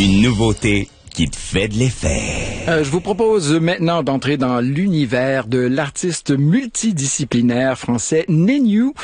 Une nouveauté qui te fait de l'effet. Je vous propose maintenant d'entrer dans l'univers de l'artiste multidisciplinaire français Néniou,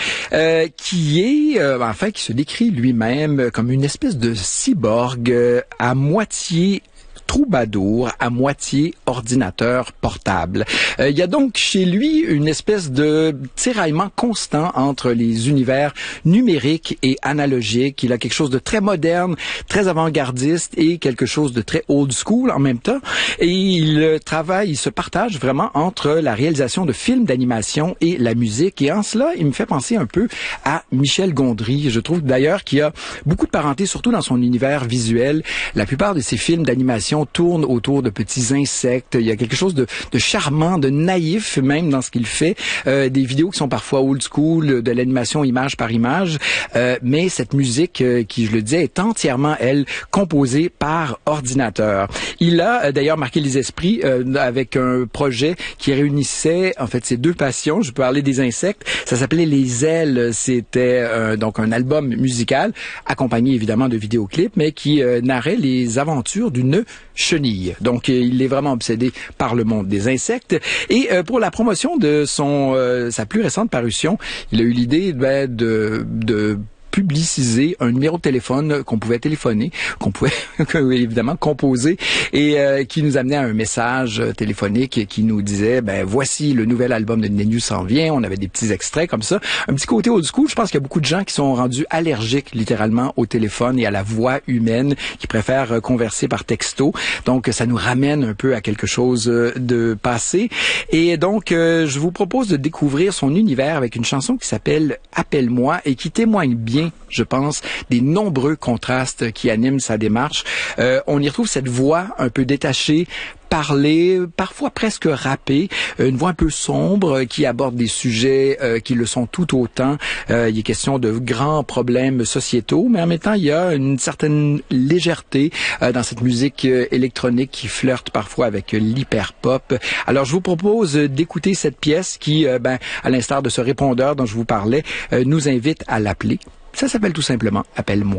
qui se décrit lui-même comme une espèce de cyborg à moitié troubadour, à moitié ordinateur portable. Il y a donc chez lui une espèce de tiraillement constant entre les univers numériques et analogiques. Il a quelque chose de très moderne, très avant-gardiste et quelque chose de très old school en même temps. Et il se partage vraiment entre la réalisation de films d'animation et la musique. Et en cela, il me fait penser un peu à Michel Gondry. Je trouve d'ailleurs qu'il y a beaucoup de parenté, surtout dans son univers visuel. La plupart de ses films d'animation tourne autour de petits insectes. Il y a quelque chose de charmant, de naïf même dans ce qu'il fait. Des vidéos qui sont parfois old school, de l'animation image par image. Mais cette musique, qui je le disais, est entièrement, elle, composée par ordinateur. Il a d'ailleurs marqué les esprits avec un projet qui réunissait en fait ses deux passions. Je peux parler des insectes. Ça s'appelait Les Ailes. C'était donc un album musical accompagné évidemment de vidéoclips, mais qui narrait les aventures d'une chenille. Donc, il est vraiment obsédé par le monde des insectes. Et pour la promotion de sa plus récente parution, il a eu l'idée de publiciser un numéro de téléphone qu'on pouvait téléphoner, qu'on pouvait évidemment composer et qui nous amenait à un message téléphonique qui nous disait voici le nouvel album de Néniou s'en vient. On avait des petits extraits comme ça, un petit côté old school. Je pense qu'il y a beaucoup de gens qui sont rendus allergiques littéralement au téléphone et à la voix humaine, qui préfèrent converser par texto. Donc ça nous ramène un peu à quelque chose de passé. Et donc je vous propose de découvrir son univers avec une chanson qui s'appelle Appelle-moi et qui témoigne bien, je pense, des nombreux contrastes qui animent sa démarche. On y retrouve cette voix un peu détachée, parler, parfois presque rappée, une voix un peu sombre qui aborde des sujets qui le sont tout autant. Il est question de grands problèmes sociétaux, mais en même temps, il y a une certaine légèreté dans cette musique électronique qui flirte parfois avec l'hyper-pop. Alors, je vous propose d'écouter cette pièce qui, à l'instar de ce répondeur dont je vous parlais, nous invite à l'appeler. Ça s'appelle tout simplement « Appelle-moi ».